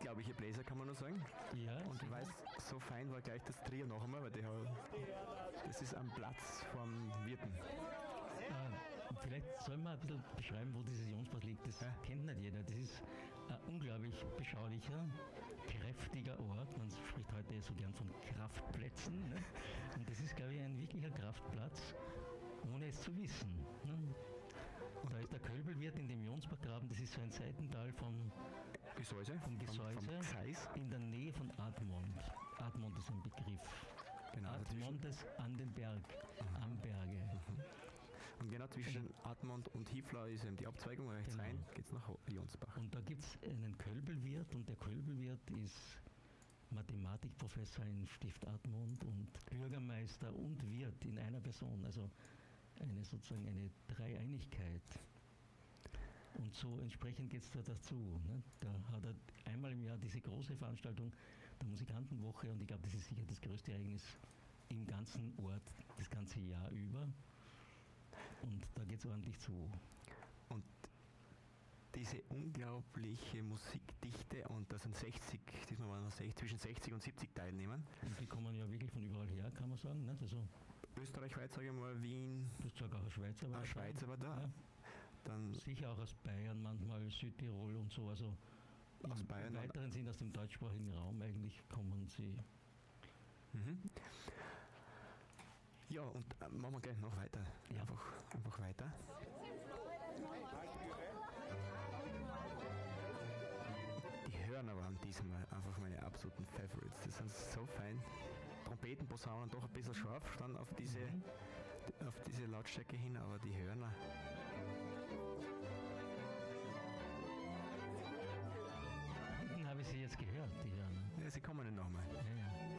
unglaubliche Bläser, kann man nur sagen. Ja, Und ich weiß, so fein war gleich das Trio noch einmal, weil das ist am Platz vom Wirten. Vielleicht sollen wir ein bisschen beschreiben, wo dieses Jonsbach liegt. Das kennt nicht jeder. Das ist ein unglaublich beschaulicher, kräftiger Ort. Man spricht heute so gern von Kraftplätzen. Ne? Und das ist, glaube ich, ein wirklicher Kraftplatz, ohne es zu wissen. Ne? Da ist der Kölbelwirt in dem Jonsbachgraben. Das ist so ein Seitental vom Gesäuse, vom Gseis, in der Nähe von Admont. Admont ist ein Begriff. Genau, Admontes an den Berg, am Berge. Und genau zwischen Admont und Hiflau ist eben die Abzweigung, rechts rein geht es nach Jonsbach. Und da gibt es einen Kölbelwirt und der Kölbelwirt ist Mathematikprofessor in Stift Admont und Bürgermeister und Wirt in einer Person, also sozusagen eine Dreieinigkeit. Und so entsprechend geht es da dazu. Ne? Da hat er einmal im Jahr diese große Veranstaltung der Musikantenwoche und ich glaube, das ist sicher das größte Ereignis im ganzen Ort, das ganze Jahr über. Und da geht es ordentlich zu. Und diese unglaubliche Musikdichte, und da sind 60, diesmal waren wir zwischen 60 und 70 Teilnehmern. Und die kommen ja wirklich von überall her, kann man sagen. Nicht? Also Österreich-weit, sage ich mal, Wien. Du hast sogar auch ein Schweizer war da. Schweizer war da. Ja. Dann sicher auch aus Bayern, manchmal Südtirol und so. Also aus Bayern. Im weiteren Sinn aus dem deutschsprachigen Raum eigentlich kommen sie. Mhm. Ja, und machen wir gleich noch weiter. Ja. Einfach weiter. Die Hörner waren diesmal einfach meine absoluten Favorites. Das sind so fein. Trompeten, Posaunen doch ein bisschen scharf dann auf diese Lautstärke hin, aber die Hörner. Hinten habe ich sie jetzt gehört, die Hörner. Ja, sie kommen nicht nochmal. Ja.